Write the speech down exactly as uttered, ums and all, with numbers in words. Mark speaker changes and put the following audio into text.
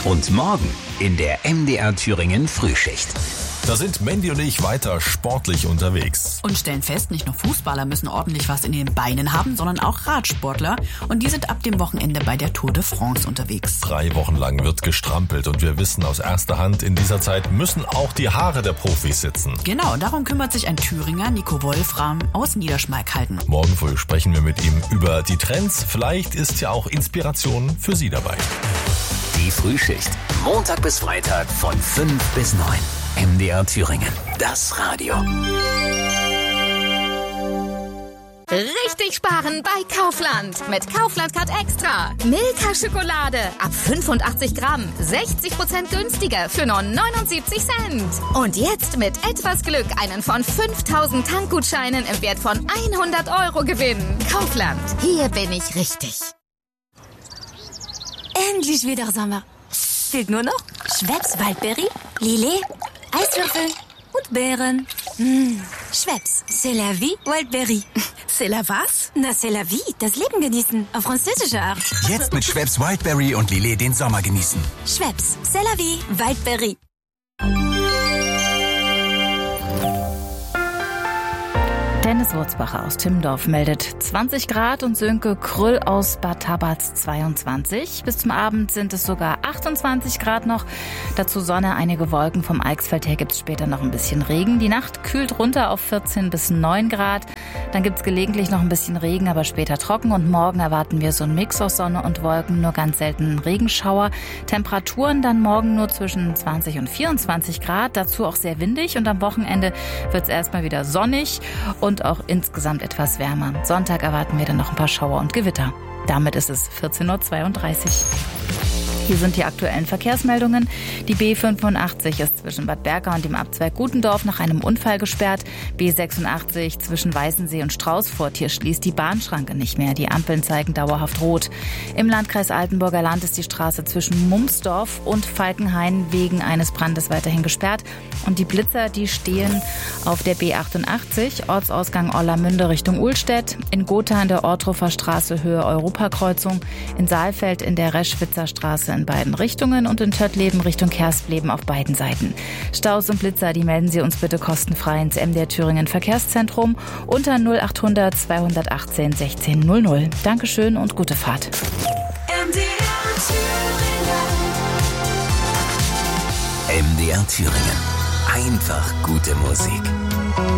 Speaker 1: Und morgen in der M D R Thüringen Frühschicht.
Speaker 2: Da sind Mandy und ich weiter sportlich unterwegs.
Speaker 3: Und stellen fest, nicht nur Fußballer müssen ordentlich was in den Beinen haben, sondern auch Radsportler. Und die sind ab dem Wochenende bei der Tour de France unterwegs.
Speaker 2: Drei Wochen lang wird gestrampelt und wir wissen aus erster Hand, in dieser Zeit müssen auch die Haare der Profis sitzen.
Speaker 3: Genau, darum kümmert sich ein Thüringer, Nico Wolfram, aus Niederschmalkalden.
Speaker 2: Morgen früh sprechen wir mit ihm über die Trends. Vielleicht ist ja auch Inspiration für Sie dabei.
Speaker 1: Die Frühschicht. Montag bis Freitag von fünf bis neun. M D R Thüringen. Das Radio.
Speaker 4: Richtig sparen bei Kaufland. Mit Kaufland Card Extra. Milka Schokolade ab fünfundachtzig Gramm. sechzig Prozent günstiger für nur neunundsiebzig Cent. Und jetzt mit etwas Glück einen von fünftausend Tankgutscheinen im Wert von hundert Euro gewinnen. Kaufland. Hier bin ich richtig.
Speaker 5: Endlich wieder Sommer. Fehlt nur noch Schweppes Waldbeere, Lillet, Eiswürfel und Beeren. Mmh. Schweppes, c'est la vie, Waldbeere.
Speaker 3: C'est la was?
Speaker 5: Na, c'est la vie, das Leben genießen, auf französische Art.
Speaker 6: Jetzt mit Schweppes Wildberry und Lillet den Sommer genießen.
Speaker 5: Schweppes, c'est la vie, Waldbeere.
Speaker 7: Dennis Wurzbacher aus Timmendorf meldet zwanzig Grad und Sönke Krüll aus Bad Tabatz zweiundzwanzig. Bis zum Abend sind es sogar achtundzwanzig Grad noch. Dazu Sonne, einige Wolken. Vom Eichsfeld her gibt es später noch ein bisschen Regen. Die Nacht kühlt runter auf vierzehn bis neun Grad. Dann gibt es gelegentlich noch ein bisschen Regen, aber später trocken. Und morgen erwarten wir so einen Mix aus Sonne und Wolken, nur ganz selten Regenschauer. Temperaturen dann morgen nur zwischen zwanzig und vierundzwanzig Grad. Dazu auch sehr windig. Und am Wochenende wird es erstmal wieder sonnig und Und auch insgesamt etwas wärmer. Sonntag erwarten wir dann noch ein paar Schauer und Gewitter. Damit ist es vierzehn Uhr zweiunddreißig. Hier sind die aktuellen Verkehrsmeldungen. Die B fünfundachtzig ist zwischen Bad Berka und dem Abzweig Gutendorf nach einem Unfall gesperrt. B sechsundachtzig zwischen Weißensee und Straußfurt. Hier schließt die Bahnschranke nicht mehr. Die Ampeln zeigen dauerhaft rot. Im Landkreis Altenburger Land ist die Straße zwischen Mumsdorf und Falkenhain wegen eines Brandes weiterhin gesperrt. Und die Blitzer, die stehen auf der B achtundachtzig, Ortsausgang Orlamünde Richtung Uhlstedt, in Gotha in der Ortruffer Straße Höhe Europakreuzung, in Saalfeld in der Reschwitzer Straße in beiden Richtungen und in Töttleben Richtung Kerstleben auf beiden Seiten. Staus und Blitzer, die melden Sie uns bitte kostenfrei ins M D R Thüringen Verkehrszentrum unter null achthundert zweihundertachtzehn sechzehn null null. Dankeschön und gute Fahrt.
Speaker 1: M D R Thüringen. M D R Thüringen. Einfach gute Musik.